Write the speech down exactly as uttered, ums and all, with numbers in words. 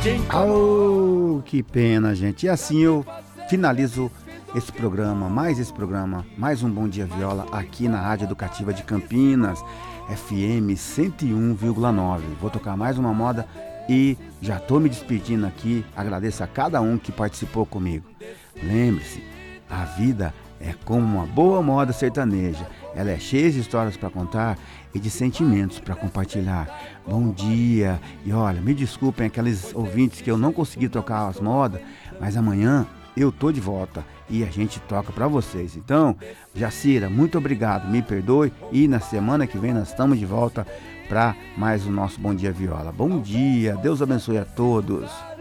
Oh, que pena, gente. E assim eu finalizo esse programa, mais esse programa, mais um Bom Dia Viola aqui na Rádio Educativa de Campinas, F M cento e um vírgula nove. Vou tocar mais uma moda e já tô me despedindo aqui. Agradeço a cada um que participou comigo. Lembre-se, a vida é como uma boa moda sertaneja. Ela é cheia de histórias para contar e de sentimentos para compartilhar. Bom dia! E olha, me desculpem aqueles ouvintes que eu não consegui tocar as modas, mas amanhã eu tô de volta e a gente toca para vocês. Então, Jacira, muito obrigado, me perdoe e na semana que vem nós estamos de volta para mais o nosso Bom Dia Viola. Bom dia, Deus abençoe a todos.